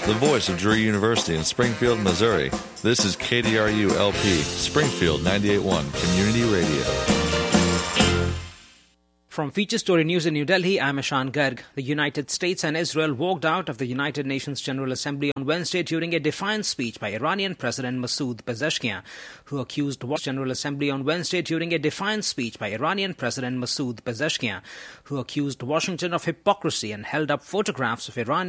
the voice of Drury University in Springfield, Missouri. This is KDRU-LP, Springfield 98.1 Community Radio. From Feature Story News in New Delhi, I'm Ishan Garg. The United States and Israel walked out of the United Nations General Assembly on Wednesday during a defiance speech by Iranian President Masoud Pezeshkian, who accused General Assembly on Wednesday during a defiance speech by Iranian President Masoud Pezeshkian, who accused Washington of hypocrisy and held up photographs of Iran